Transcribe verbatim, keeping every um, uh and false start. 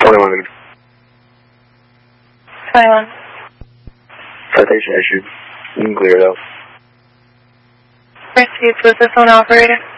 twenty-one. twenty-one. Citation issued. You can clear it out. Proceed with the phone operator.